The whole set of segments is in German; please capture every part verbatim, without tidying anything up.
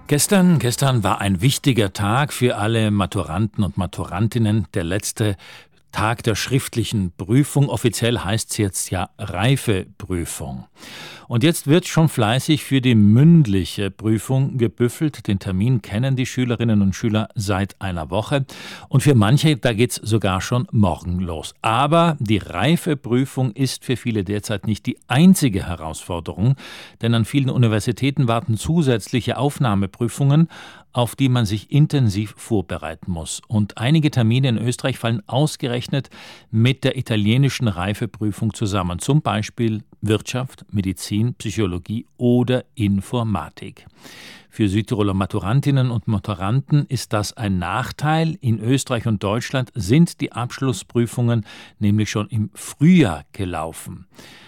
Gestern, gestern war ein wichtiger Tag für alle Maturanten und Maturantinnen, der letzte Tag der schriftlichen Prüfung. Offiziell heißt es jetzt ja Reifeprüfung. Und jetzt wird schon fleißig für die mündliche Prüfung gebüffelt. Den Termin kennen die Schülerinnen und Schüler seit einer Woche. Und für manche, da geht es sogar schon morgen los. Aber die Reifeprüfung ist für viele derzeit nicht die einzige Herausforderung. Denn an vielen Universitäten warten zusätzliche Aufnahmeprüfungen, auf die man sich intensiv vorbereiten muss. Und einige Termine in Österreich fallen ausgerechnet mit der italienischen Reifeprüfung zusammen. Zum Beispiel Wirtschaft, Medizin, Psychologie oder Informatik. Für Südtiroler Maturantinnen und Maturanten ist das ein Nachteil. In Österreich und Deutschland sind die Abschlussprüfungen nämlich schon im Frühjahr gelaufen.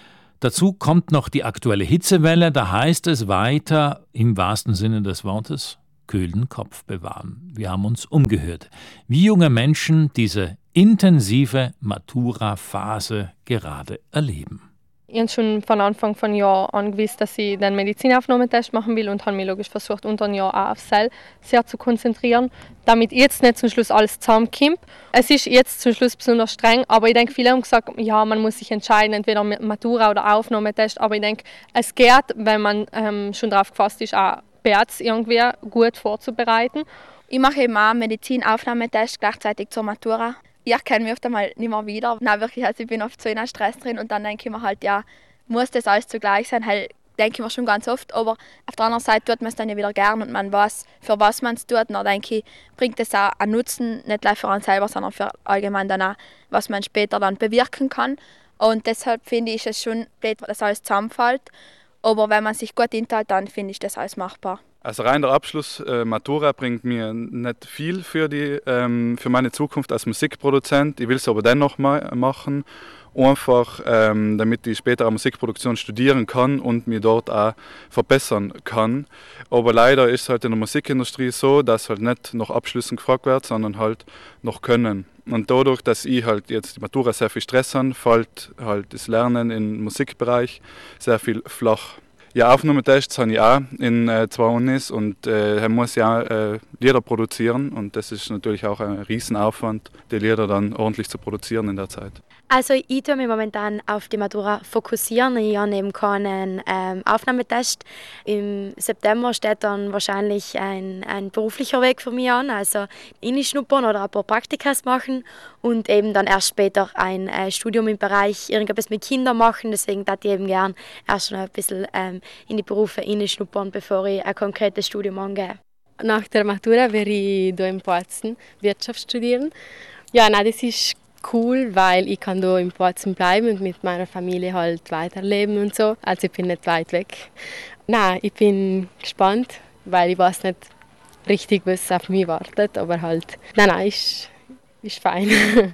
Dazu kommt noch die aktuelle Hitzewelle. Da heißt es weiter, im wahrsten Sinne des Wortes, kühlen Kopf bewahren. Wir haben uns umgehört, wie junge Menschen diese intensive Matura-Phase gerade erleben. Ich habe schon von Anfang von Jahr an gewusst, dass ich den Medizinaufnahmetest machen will und habe mich logisch versucht, unter ein Jahr auch auf Sel sehr zu konzentrieren, damit jetzt nicht zum Schluss alles zusammenkommt. Es ist jetzt zum Schluss besonders streng, aber ich denke, viele haben gesagt, ja, man muss sich entscheiden, entweder Matura oder Aufnahmetest, aber ich denke, es geht, wenn man ähm, schon darauf gefasst ist, auch B E R Z irgendwie gut vorzubereiten. Ich mache eben auch Medizinaufnahmetest gleichzeitig zur Matura. Ich erkenne mich oft einmal nicht mehr wieder. Nein, wirklich, also ich bin oft so in einem Stress drin und dann denke ich mir halt, ja, muss das alles zugleich sein? Halt, denke ich mir schon ganz oft, aber auf der anderen Seite tut man es dann ja wieder gern und man weiß, für was man es tut. Und dann denke ich, bringt es auch einen Nutzen, nicht gleich für einen selber, sondern für allgemein dann auch, was man später dann bewirken kann. Und deshalb finde ich es schon blöd, dass alles zusammenfällt. Aber wenn man sich gut inteilt, dann finde ich das alles machbar. Also rein der Abschluss äh, Matura bringt mir nicht viel für, die, ähm, für meine Zukunft als Musikproduzent. Ich will es aber dennoch ma- machen, einfach ähm, damit ich später eine Musikproduktion studieren kann und mich dort auch verbessern kann. Aber leider ist es halt in der Musikindustrie so, dass halt nicht nach Abschlüssen gefragt wird, sondern halt noch Können. Und dadurch, dass ich halt jetzt die Matura sehr viel Stress habe, fällt halt das Lernen im Musikbereich sehr viel flach. Ja, Aufnahmetests habe ich auch in äh, zwei Unis und äh, muss ja äh, Lieder produzieren und das ist natürlich auch ein Riesenaufwand, die Lieder dann ordentlich zu produzieren in der Zeit. Also ich tue mich momentan auf die Matura fokussieren. Ich habe eben keinen ähm, Aufnahmetest. Im September steht dann wahrscheinlich ein, ein beruflicher Weg für mich an, also Inni-Schnuppern oder ein paar Praktikas machen und eben dann erst später ein äh, Studium im Bereich irgendetwas mit Kindern machen. Deswegen würde ich eben gern erst noch ein bisschen ähm, in die Berufe Inni-Schnuppern, bevor ich ein konkretes Studium angehe. Nach der Matura werde ich hier in Bozen Wirtschaft studieren. Ja, nein, das ist cool, weil ich kann hier in Bozen bleiben und mit meiner Familie halt weiterleben und so. Also ich bin nicht weit weg. Nein, ich bin gespannt, weil ich weiß nicht richtig, was auf mich wartet, aber halt, nein, nein, ist, ist fein.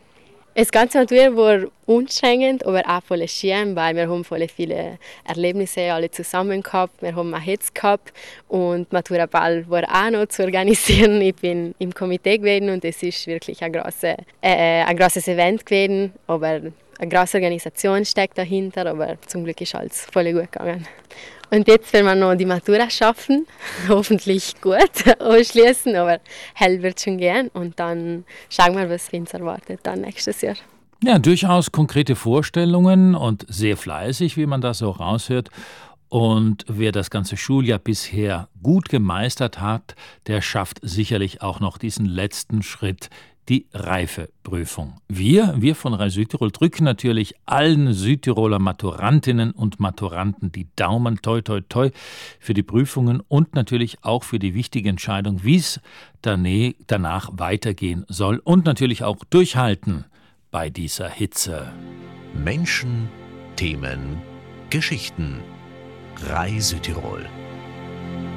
Das ganze Matura war anstrengend, aber auch voll schön, weil wir haben voll viele Erlebnisse alle zusammen gehabt. Wir haben einen Hitz gehabt und Matura-Ball war auch noch zu organisieren. Ich bin im Komitee gewesen und es ist wirklich ein, grosse, äh, ein grosses Event gewesen, aber eine grosse Organisation steckt dahinter, aber zum Glück ist alles voll gut gegangen. Und jetzt werden wir noch die Matura schaffen, hoffentlich gut ausschließen, aber hell wird schon gehen und dann schauen wir, was uns erwartet dann nächstes Jahr. Ja, durchaus konkrete Vorstellungen und sehr fleißig, wie man das so raushört. Und wer das ganze Schuljahr bisher gut gemeistert hat, der schafft sicherlich auch noch diesen letzten Schritt, die Reifeprüfung. Wir, wir von Rai Südtirol drücken natürlich allen Südtiroler Maturantinnen und Maturanten die Daumen, toi toi toi, für die Prüfungen und natürlich auch für die wichtige Entscheidung, wie es danach weitergehen soll und natürlich auch durchhalten bei dieser Hitze. Menschen, Themen, Geschichten. Rai Südtirol.